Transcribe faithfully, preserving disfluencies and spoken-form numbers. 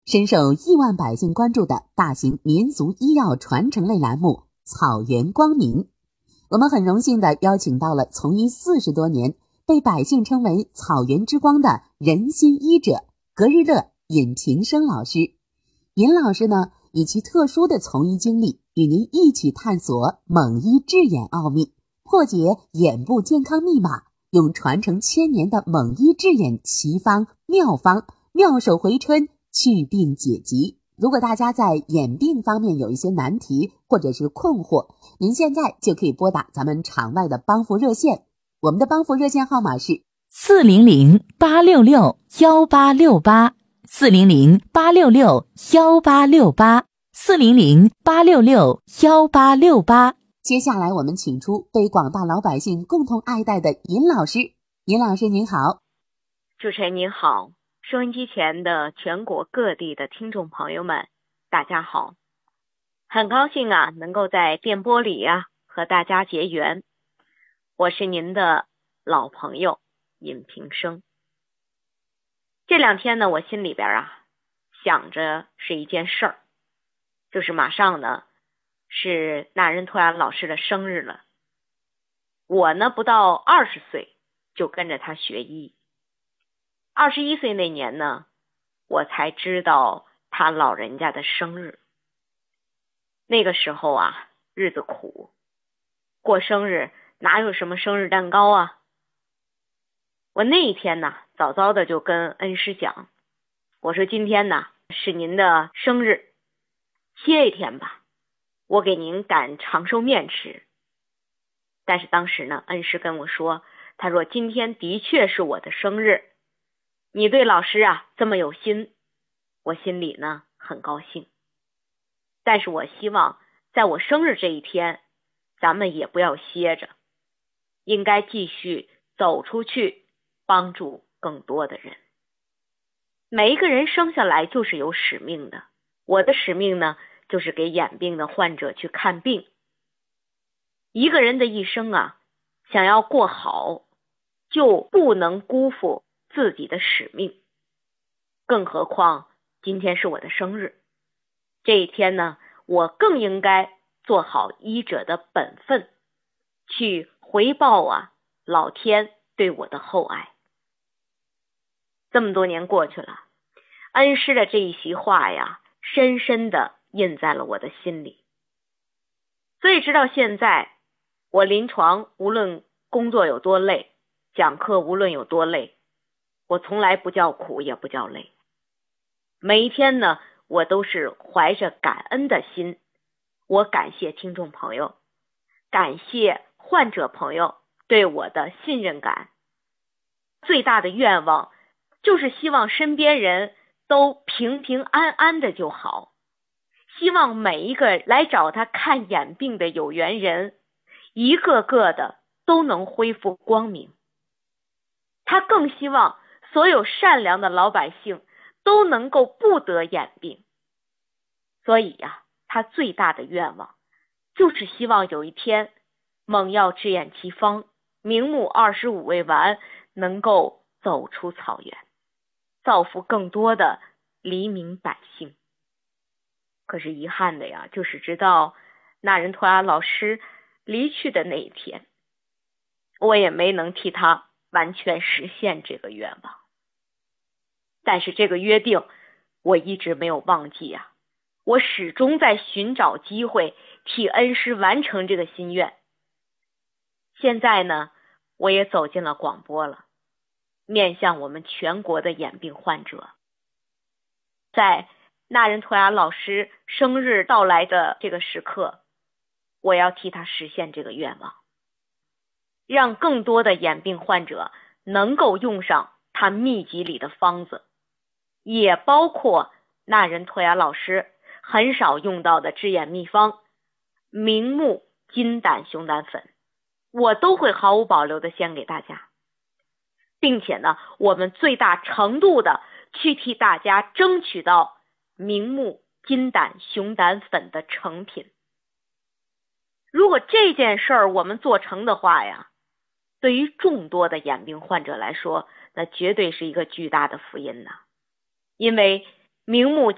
深受亿万百姓关注的大型民俗医药传承类栏目草原光明。我们很荣幸地邀请到了从医四十多年，被百姓称为草原之光的人心医者格日乐尹平生老师。尹老师呢，以其特殊的从医经历，与您一起探索蒙医治眼奥秘，破解眼部健康密码，用传承千年的蒙医治眼奇方妙方，妙手回春，祛病解疾。如果大家在眼病方面有一些难题或者是困惑，您现在就可以拨打咱们场外的帮扶热线，我们的帮扶热线号码是四零零八六六幺八六八，四零零八六六幺八六八，四零零八六六幺八六八。 接下来我们请出被广大老百姓共同爱戴的尹老师。尹老师您好。 主持人您好，收音机前的全国各地的听众朋友们，大家好。很高兴啊，能够在电波里啊和大家结缘。我是您的老朋友尹平生。这两天呢，我心里边啊想着是一件事儿，就是马上呢是那仁托亚老师的生日了。我呢不到二十岁就跟着他学医。二十一岁那年呢，我才知道他老人家的生日。那个时候啊，日子苦，过生日哪有什么生日蛋糕啊？我那一天呢，早早的就跟恩师讲，我说今天呢是您的生日，歇一天吧，我给您擀长寿面吃。但是当时呢，恩师跟我说，他说今天的确是我的生日，你对老师啊这么有心，我心里呢很高兴。但是我希望在我生日这一天，咱们也不要歇着，应该继续走出去，帮助更多的人。每一个人生下来就是有使命的，我的使命呢，就是给眼病的患者去看病。一个人的一生啊，想要过好，就不能辜负自己的使命。更何况今天是我的生日，这一天呢，我更应该做好医者的本分，去回报啊老天对我的厚爱。这么多年过去了，恩师的这一席话呀，深深地印在了我的心里。所以直到现在，我临床无论工作有多累，讲课无论有多累，我从来不叫苦也不叫累。每一天呢，我都是怀着感恩的心，我感谢听众朋友，感谢患者朋友对我的信任感。最大的愿望就是希望身边人都平平安安的就好，希望每一个来找他看眼病的有缘人，一个个的都能恢复光明。他更希望所有善良的老百姓都能够不得眼病。所以呀、啊，他最大的愿望就是希望有一天蒙药治眼奇方明目二十五味丸能够走出草原，造福更多的黎民百姓。可是遗憾的呀，就是直到那仁托亚老师离去的那一天，我也没能替他完全实现这个愿望。但是这个约定我一直没有忘记啊，我始终在寻找机会替恩师完成这个心愿。现在呢，我也走进了广播了，面向我们全国的眼病患者，在那仁托亚老师生日到来的这个时刻，我要替他实现这个愿望，让更多的眼病患者能够用上他秘籍里的方子，也包括那仁托亚老师很少用到的治眼秘方明目金胆熊胆粉，我都会毫无保留的献给大家，并且呢，我们最大程度的去替大家争取到明目金胆熊胆粉的成品。如果这件事儿我们做成的话呀，对于众多的眼病患者来说，那绝对是一个巨大的福音呐。因为明目